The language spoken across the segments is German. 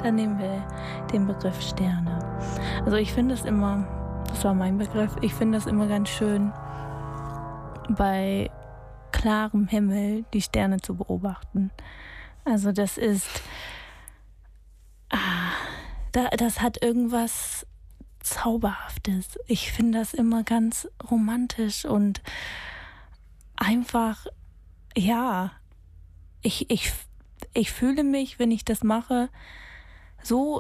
dann nehmen wir den Begriff Sterne. Also ich finde es immer, das war mein Begriff, ich finde es immer ganz schön, bei klarem Himmel die Sterne zu beobachten. Also das ist, das hat irgendwas Zauberhaftes. Ich finde das immer ganz romantisch und einfach, ja, ich fühle mich, wenn ich das mache, so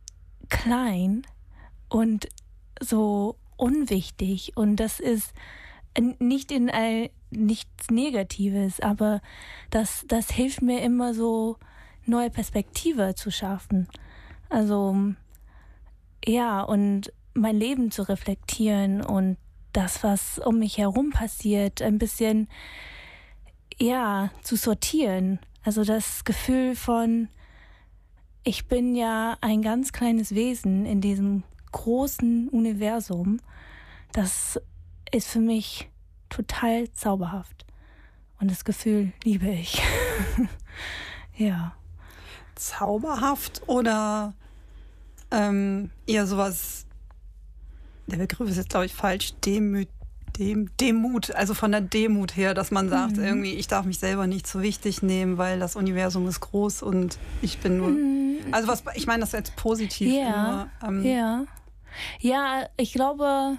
klein und so unwichtig. Und das ist nicht nichts Negatives, aber das hilft mir immer so, neue Perspektive zu schaffen. Also, ja, und mein Leben zu reflektieren und das, was um mich herum passiert, ein bisschen, ja, zu sortieren. Also das Gefühl von, ich bin ja ein ganz kleines Wesen in diesem großen Universum, das ist für mich total zauberhaft. Und das Gefühl liebe ich. Ja. Zauberhaft oder eher sowas, der Begriff ist jetzt, glaube ich, falsch, Demut, also von der Demut her, dass man sagt, irgendwie, ich darf mich selber nicht so wichtig nehmen, weil das Universum ist groß und ich bin nur, also was, ich meine das jetzt positiv. Ja, ja, ich glaube,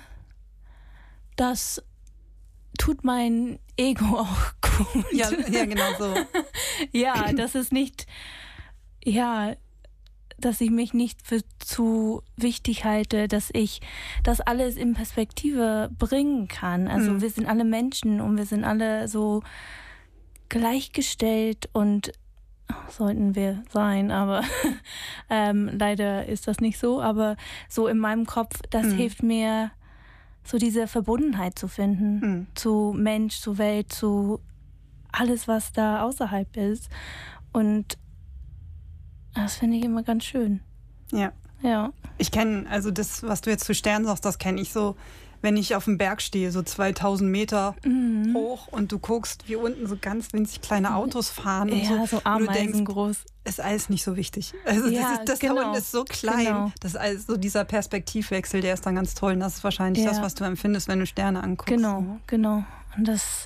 das tut mein Ego auch gut. Ja, genau so. Ja, das ist nicht, ja, dass ich mich nicht für zu wichtig halte, dass ich das alles in Perspektive bringen kann. Also wir sind alle Menschen und wir sind alle so gleichgestellt und sollten wir sein, aber leider ist das nicht so. Aber so in meinem Kopf, das hilft mir, so diese Verbundenheit zu finden zu Mensch, zu Welt, zu alles, was da außerhalb ist. Und das finde ich immer ganz schön. Ja. Ja. Ich kenne, also das, was du jetzt zu Sternen sagst, das kenne ich so, wenn ich auf dem Berg stehe, so 2000 Meter hoch und du guckst, wie unten so ganz winzig kleine Autos fahren und so Ameisen groß. Ist alles nicht so wichtig. Also das da unten ist so klein. Genau. Das ist alles so dieser Perspektivwechsel, der ist dann ganz toll. Und das ist wahrscheinlich das, was du empfindest, wenn du Sterne anguckst. Genau. Und das,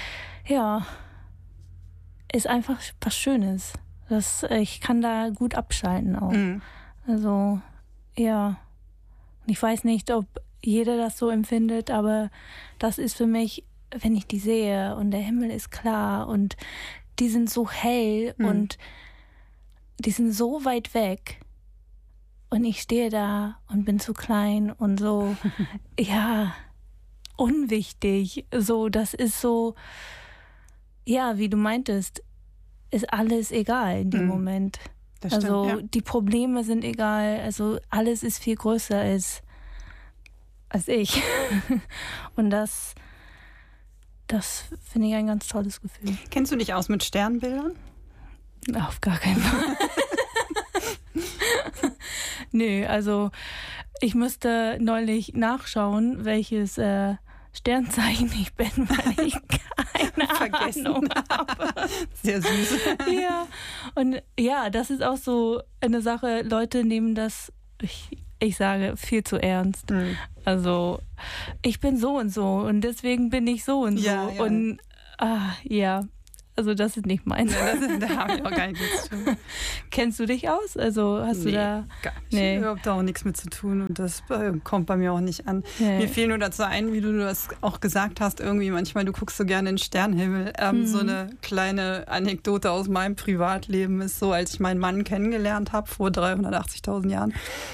ist einfach was Schönes. Ich kann da gut abschalten auch. Also, ja. Ich weiß nicht, ob jeder das so empfindet, aber das ist für mich, wenn ich die sehe und der Himmel ist klar und die sind so hell und die sind so weit weg und ich stehe da und bin zu klein und so, unwichtig. So, das ist so, wie du meintest, ist alles egal in dem Moment. Das stimmt, also die Probleme sind egal, also alles ist viel größer als ich. Und das finde ich ein ganz tolles Gefühl. Kennst du dich aus mit Sternbildern? Auf gar keinen Fall. Nö, also ich müsste neulich nachschauen, welches Sternzeichen ich bin, weil ich keine Ahnung habe. Sehr süß. Ja, und das ist auch so eine Sache, Leute nehmen das, ich sage, viel zu ernst. Also ich bin so und deswegen bin ich so und so. Ja. Und also das ist nicht meins. Ja, da haben wir auch gar nichts zu tun. Kennst du dich aus? Also hast du da... Gar nicht. Ich habe da auch nichts mit zu tun und das kommt bei mir auch nicht an. Nee. Mir fiel nur dazu ein, wie du das auch gesagt hast, irgendwie manchmal, du guckst so gerne in den Sternenhimmel. So eine kleine Anekdote aus meinem Privatleben ist so, als ich meinen Mann kennengelernt habe, vor 380.000 Jahren,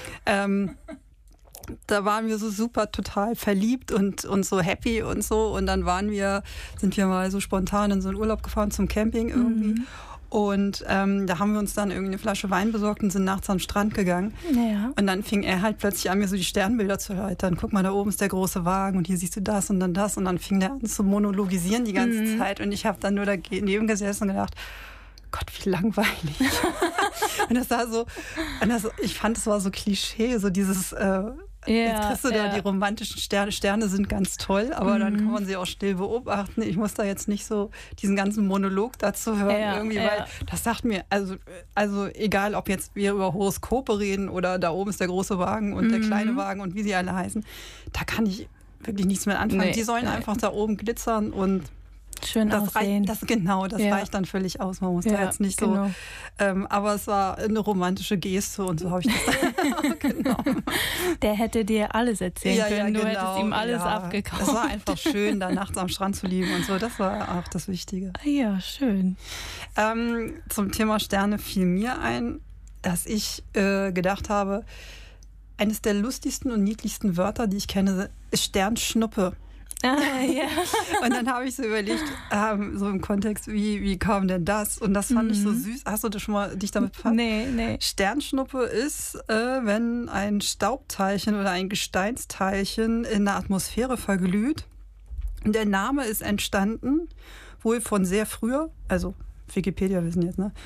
da waren wir so super total verliebt und so happy und so. Und dann sind wir mal so spontan in so einen Urlaub gefahren zum Camping irgendwie. Und da haben wir uns dann irgendwie eine Flasche Wein besorgt und sind nachts am Strand gegangen. Ja. Und dann fing er halt plötzlich an, mir so die Sternbilder zu erläutern. Guck mal, da oben ist der große Wagen und hier siehst du das und dann das. Und dann fing der an zu monologisieren die ganze Zeit. Und ich habe dann nur daneben gesessen und gedacht, Gott, wie langweilig. Und das war so, ich fand, es war so Klischee, so dieses jetzt kriegst du da die romantischen Sterne. Sterne sind ganz toll, aber dann kann man sie auch still beobachten. Ich muss da jetzt nicht so diesen ganzen Monolog dazu hören, irgendwie, weil das sagt mir, also egal, ob jetzt wir über Horoskope reden oder da oben ist der große Wagen und der kleine Wagen und wie sie alle heißen, da kann ich wirklich nichts mehr anfangen. Die sollen einfach da oben glitzern und schön aussehen. Das reicht dann völlig aus. Man muss da jetzt nicht so. Aber es war eine romantische Geste und so habe ich das. Genau. Der hätte dir alles erzählen können. Du hättest ihm alles abgekauft. Es war einfach schön, da nachts am Strand zu liegen und so. Das war auch das Wichtige. Ja, schön. Zum Thema Sterne fiel mir ein, dass ich gedacht habe, eines der lustigsten und niedlichsten Wörter, die ich kenne, ist Sternschnuppe. Ah, ja. Und dann habe ich so überlegt, so im Kontext, wie kam denn das? Und das fand ich so süß. Hast du das schon mal dich damit befasst? Nee. Sternschnuppe ist, wenn ein Staubteilchen oder ein Gesteinsteilchen in der Atmosphäre verglüht. Der Name ist entstanden, wohl von sehr früher, also Wikipedia wissen jetzt, ne?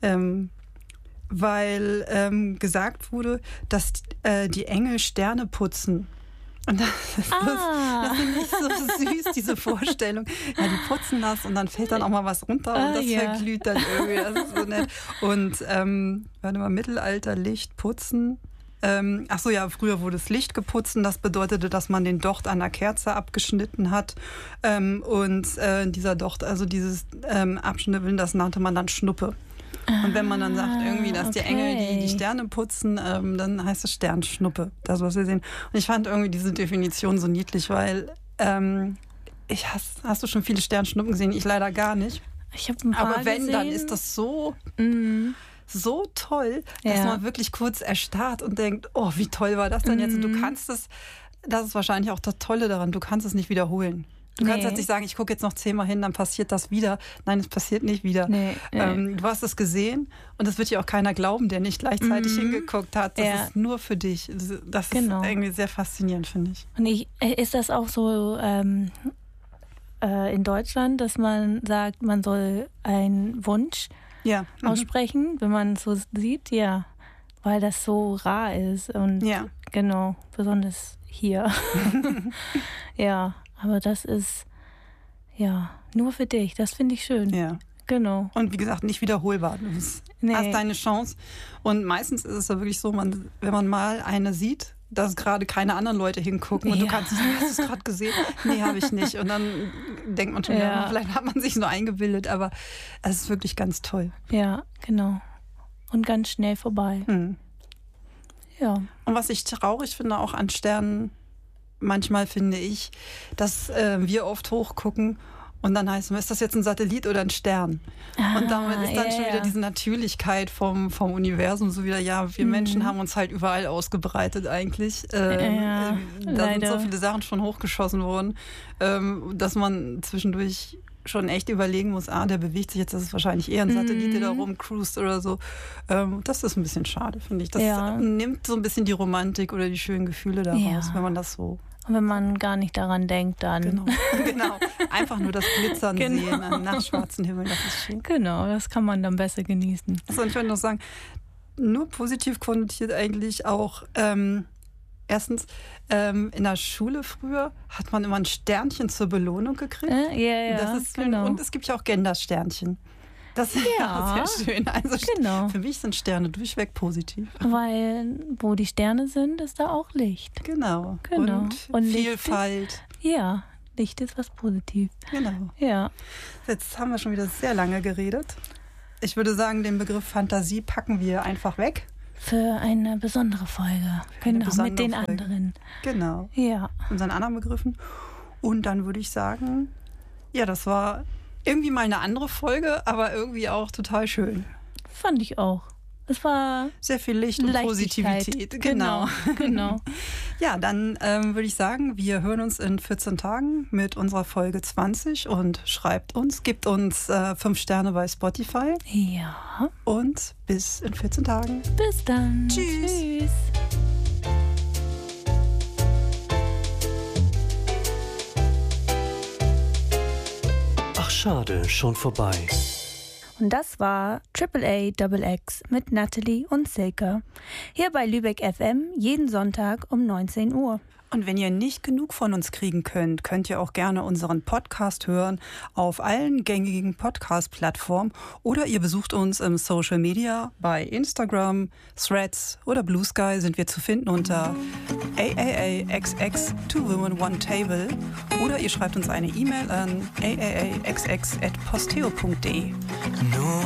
Weil gesagt wurde, dass die Engel Sterne putzen. Und das finde ich so süß, diese Vorstellung. Ja, die putzen das und dann fällt dann auch mal was runter und das verglüht dann irgendwie. Das ist so nett. Und warte mal, Mittelalter, Licht, Putzen. Früher wurde das Licht geputzt und das bedeutete, dass man den Docht an der Kerze abgeschnitten hat. Dieser Docht, also dieses Abschnippeln, das nannte man dann Schnuppe. Und wenn man dann sagt, irgendwie, dass die Engel die Sterne putzen, dann heißt es Sternschnuppe, das, was wir sehen. Und ich fand irgendwie diese Definition so niedlich, weil hast du schon viele Sternschnuppen gesehen? Ich leider gar nicht. Ich habe ein paar Aber wenn, gesehen. dann ist das so toll, dass man wirklich kurz erstarrt und denkt, oh, wie toll war das denn jetzt? Und du kannst es, das ist wahrscheinlich auch das Tolle daran, du kannst es nicht wiederholen. Du kannst jetzt nicht sagen, ich gucke jetzt noch 10-mal hin, dann passiert das wieder. Nein, es passiert nicht wieder. Nee. Du hast es gesehen und das wird dir auch keiner glauben, der nicht gleichzeitig hingeguckt hat. Das ist nur für dich. Das ist irgendwie sehr faszinierend, finde ich. Und ist das auch so in Deutschland, dass man sagt, man soll einen Wunsch aussprechen, wenn man es so sieht? Ja, weil das so rar ist. Und genau, besonders hier. Ja. Aber das ist, nur für dich. Das finde ich schön. Ja. Genau. Und wie gesagt, nicht wiederholbar. Du hast deine Chance. Und meistens ist es ja wirklich so, wenn man mal eine sieht, dass gerade keine anderen Leute hingucken und du kannst nicht sagen, hast du es gerade gesehen? Nee, habe ich nicht. Und dann denkt man schon, vielleicht hat man sich nur eingebildet, aber es ist wirklich ganz toll. Ja, genau. Und ganz schnell vorbei. Ja. Und was ich traurig finde, auch an Sternen, manchmal finde ich, dass wir oft hochgucken und dann heißt es, ist das jetzt ein Satellit oder ein Stern? Und damit ist dann schon wieder diese Natürlichkeit vom Universum so wieder, wir Menschen haben uns halt überall ausgebreitet eigentlich. Da sind so viele Sachen schon hochgeschossen worden, dass man zwischendurch schon echt überlegen muss, der bewegt sich jetzt, das ist wahrscheinlich eher ein Satellit, der da rumcruist oder so. Das ist ein bisschen schade, finde ich. Das nimmt so ein bisschen die Romantik oder die schönen Gefühle daraus, wenn man das so... Und wenn man gar nicht daran denkt, dann... Genau. Einfach nur das Glitzern sehen am nachtschwarzen Himmel, das ist schön. Genau, das kann man dann besser genießen. Also, und ich wollte noch sagen, nur positiv konnotiert eigentlich auch... Erstens, in der Schule früher hat man immer ein Sternchen zur Belohnung gekriegt. Das ist, und es gibt ja auch Gendersternchen. Das ist sehr schön. Also für mich sind Sterne durchweg positiv. Weil wo die Sterne sind, ist da auch Licht. Genau. Und Vielfalt. Licht ist was Positives. Genau. Ja. Jetzt haben wir schon wieder sehr lange geredet. Ich würde sagen, den Begriff Fantasie packen wir einfach weg. Für eine besondere Folge. Mit den anderen. Genau. Ja. Unseren anderen Begriffen. Und dann würde ich sagen, das war irgendwie mal eine andere Folge, aber irgendwie auch total schön. Fand ich auch. Es war sehr viel Licht und Positivität. Genau. Ja, dann würde ich sagen, wir hören uns in 14 Tagen mit unserer Folge 20 und gebt uns 5 Sterne bei Spotify. Ja. Und bis in 14 Tagen. Bis dann. Tschüss. Ach schade, schon vorbei. Und das war AAAXX mit Natalie und Silke. Hier bei Lübeck FM jeden Sonntag um 19 Uhr. Und wenn ihr nicht genug von uns kriegen könnt, könnt ihr auch gerne unseren Podcast hören auf allen gängigen Podcast-Plattformen oder ihr besucht uns im Social Media. Bei Instagram, Threads oder Blue Sky sind wir zu finden unter AAAXX 2 Women 1 Table oder ihr schreibt uns eine E-Mail an aaaxx@posteo.de.